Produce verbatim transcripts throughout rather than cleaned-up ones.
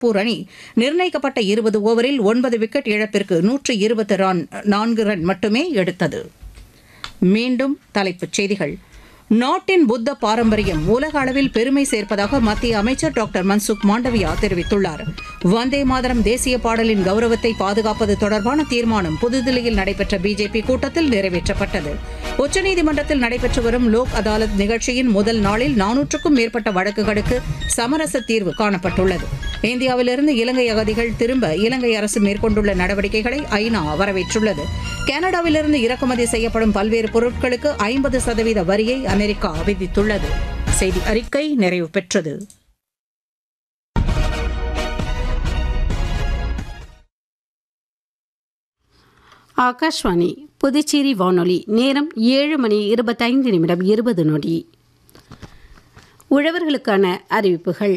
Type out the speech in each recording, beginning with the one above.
நாக்பூர் அணி நிர்ணயிக்கப்பட்ட இருபது ஓவரில் ஒன்பது விக்கெட் இழப்பிற்கு நூற்று இருபத்தி நான்கு ரன் மட்டுமே எடுத்தது. மீண்டும் தலைப்புச் செய்திகள். நாட்டின் புத்த பாரம்பரியம் உலக அளவில் பெருமை சேர்ப்பதாக மத்திய அமைச்சர் டாக்டர் மன்சுக் மாண்டவியா தெரிவித்துள்ளார். வந்தே மாதரம் தேசிய பாடலின் கௌரவத்தை பாதுகாப்பது தொடர்பான தீர்மானம் புதுதில்லியில் நடைபெற்ற பிஜேபி கூட்டத்தில் நிறைவேற்றப்பட்டது. உச்சநீதிமன்றத்தில் நடைபெற்று வரும் லோக் அதாலத் நிகழ்ச்சியின் முதல் நாளில் நானூற்றுக்கும் மேற்பட்ட வழக்குகளுக்கு சமரச தீர்வு காணப்பட்டுள்ளது. இந்தியாவிலிருந்து இலங்கை அகதிகள் திரும்ப இலங்கை அரசு மேற்கொண்டுள்ள நடவடிக்கைகளை ஐநா வரவேற்றுள்ளது. கனடாவிலிருந்து இறக்குமதி செய்யப்படும் பல்வேறு பொருட்களுக்கு ஐம்பது சதவீத வரியை அமெரிக்கா விதித்துள்ளது. செய்தி அறிக்கை நிறைவு பெற்றது. ஆகாஷ்வாணி புதுச்சேரி வானொலி. நேரம் ஏழு மணி இருபத்தைந்து நிமிடம் இருபது நொடி. உழவர்களுக்கான அறிவிப்புகள்.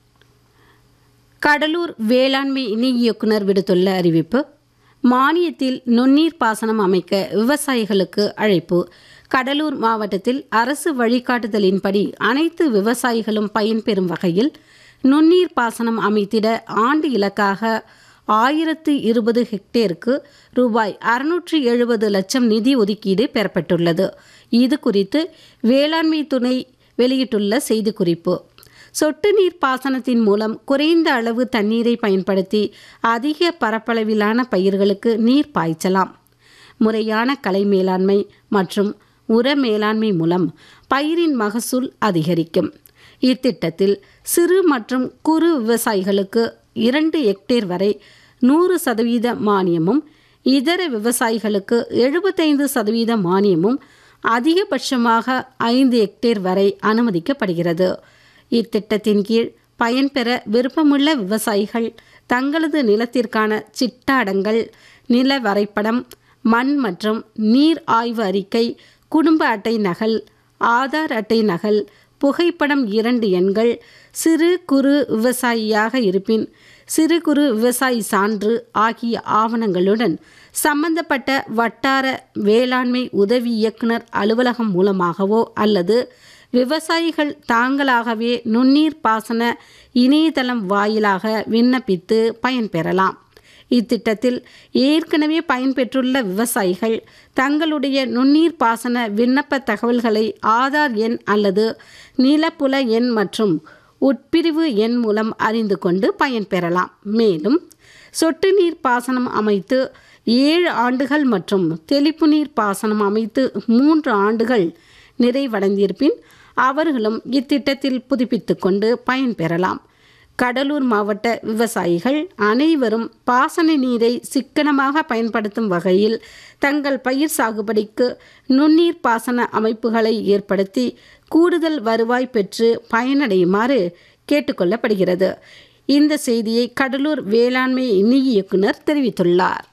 கடலூர் வேளாண்மை இணை இயக்குநர் விடுத்துள்ள அறிவிப்பு. மானியத்தில் நுண்ணீர் பாசனம் அமைக்க விவசாயிகளுக்கு அழைப்பு. கடலூர் மாவட்டத்தில் அரசு வழிகாட்டுதலின்படி அனைத்து விவசாயிகளும் பயன்பெறும் வகையில் நுண்ணீர் பாசனம் அமைத்திட ஆண்டு இலக்காக ஆயிரத்து இருபது ஹெக்டேருக்கு ரூபாய் அறுநூற்றி எழுபது லட்சம் நிதி ஒதுக்கீடு பெறப்பட்டுள்ளது. இது குறித்து வேளாண்மை துறை வெளியிட்டுள்ள செய்திக்குறிப்பு. சொட்டு நீர் பாசனத்தின் மூலம் குறைந்த அளவு தண்ணீரை பயன்படுத்தி அதிக பரப்பளவிலான பயிர்களுக்கு நீர் பாய்ச்சலாம். முறையான கலை மேலாண்மை மற்றும் உர மேலாண்மை மூலம் பயிரின் மகசூல் அதிகரிக்கும். இத்திட்டத்தில் சிறு மற்றும் குறு விவசாயிகளுக்கு இரண்டு ஹெக்டேர் வரை நூறு சதவீத மானியமும், இதர விவசாயிகளுக்கு எழுபத்தைந்து சதவீத மானியமும், அதிகபட்சமாக ஐந்து ஹெக்டேர் வரை அனுமதிக்கப்படுகிறது. இத்திட்டத்தின் கீழ் பயன்பெற விருப்பமுள்ள விவசாயிகள் தங்களது நிலத்திற்கான சிட்டாடங்கள், நில வரைபடம், மண் மற்றும் நீர் ஆய்வு அறிக்கை, குடும்ப அட்டை நகல், ஆதார் அட்டை நகல், புகைப்படம் இரண்டு எண்கள், சிறு குறு விவசாயியாக இருப்பின் சிறு குறு விவசாயி சான்று ஆகிய ஆவணங்களுடன் சம்பந்தப்பட்ட வட்டார வேளாண்மை உதவி இயக்குனர் அலுவலகம் மூலமாகவோ அல்லது விவசாயிகள் தாங்களாகவே நுண்ணீர் பாசன இணையதளம் வாயிலாக விண்ணப்பித்து பயன்பெறலாம். இத்திட்டத்தில் ஏற்கனவே பயன்பெற்றுள்ள விவசாயிகள் தங்களுடைய நுண்ணீர் பாசன விண்ணப்ப தகவல்களை ஆதார் எண் அல்லது நிலப்புல எண் மற்றும் உட்பிரிவு எண் மூலம் அறிந்து கொண்டு பயன்பெறலாம். மேலும் சொட்டு நீர் பாசனம் அமைத்து ஏழு ஆண்டுகள் மற்றும் தெளிப்பு நீர் பாசனம் அமைத்து மூன்று ஆண்டுகள் நிறைவடைந்திருப்பின் அவர்களும் இத்திட்டத்தில் புதுப்பித்து கொண்டு பயன்பெறலாம். கடலூர் மாவட்ட விவசாயிகள் அனைவரும் பாசன நீரை சிக்கனமாக பயன்படுத்தும் வகையில் தங்கள் பயிர் சாகுபடிக்கு நுண்ணீர் பாசன அமைப்புகளை ஏற்படுத்தி கூடுதல் வருவாய் பெற்று பயனடையுமாறு கேட்டுக்கொள்ளப்படுகிறது. இந்த செய்தியை கடலூர் வேளாண்மை இணை இயக்குனர் தெரிவித்துள்ளார்.